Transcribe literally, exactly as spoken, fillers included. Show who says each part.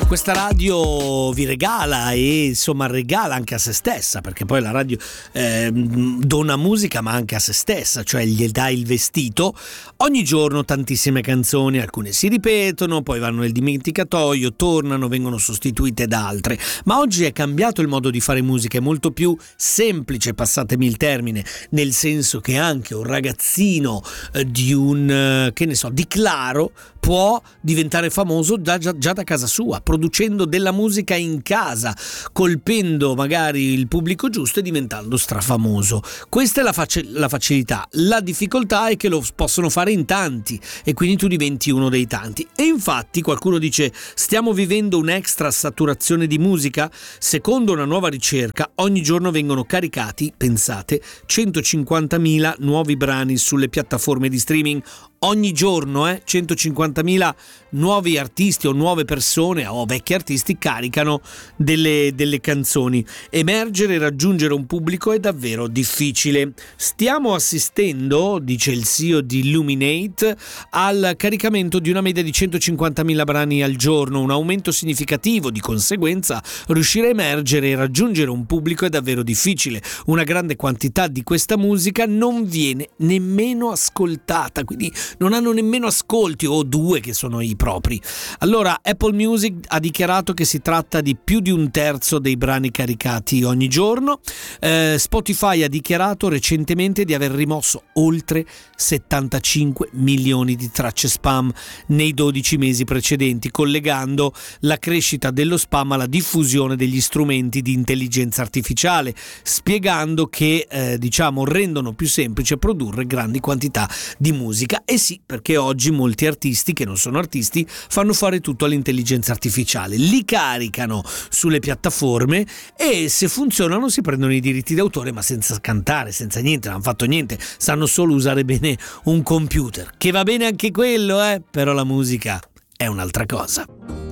Speaker 1: Questa radio vi regala e insomma regala anche a se stessa, perché poi la radio eh, dona musica ma anche a se stessa, cioè gli dà il vestito. Ogni giorno tantissime canzoni, alcune si ripetono, poi vanno nel dimenticatoio, tornano, vengono sostituite da altre. Ma oggi è cambiato il modo di fare musica, è molto più semplice, passatemi il termine, nel senso che anche un ragazzino eh, di un, eh, che ne so, di Claro può diventare famoso già, già, già da casa sua, producendo della musica in casa, colpendo magari il pubblico giusto e diventando strafamoso. Questa è la, fac- la facilità. La difficoltà è che lo possono fare in tanti e quindi tu diventi uno dei tanti. E infatti qualcuno dice: stiamo vivendo un'extra saturazione di musica? Secondo una nuova ricerca, ogni giorno vengono caricati, pensate, centocinquantamila nuovi brani sulle piattaforme di streaming. Ogni giorno, eh, centocinquantamila nuovi artisti o nuove persone o vecchi artisti caricano delle, delle canzoni. Emergere e raggiungere un pubblico è davvero difficile. Stiamo assistendo, dice il C E O di Illuminate, al caricamento di una media di centocinquantamila brani al giorno, un aumento significativo. Di conseguenza, riuscire a emergere e raggiungere un pubblico è davvero difficile. Una grande quantità di questa musica non viene nemmeno ascoltata, quindi non hanno nemmeno ascolti, o due che sono i propri. Allora Apple Music ha dichiarato che si tratta di più di un terzo dei brani caricati ogni giorno. eh, Spotify ha dichiarato recentemente di aver rimosso oltre settantacinque milioni di tracce spam nei dodici mesi precedenti, collegando la crescita dello spam alla diffusione degli strumenti di intelligenza artificiale, spiegando che eh, diciamo rendono più semplice produrre grandi quantità di musica. E sì, perché oggi molti artisti che non sono artisti fanno fare tutto all'intelligenza artificiale, li caricano sulle piattaforme e se funzionano si prendono i diritti d'autore, ma senza cantare, senza niente, non hanno fatto niente, sanno solo usare bene un computer, che va bene anche quello, eh, però la musica è un'altra cosa.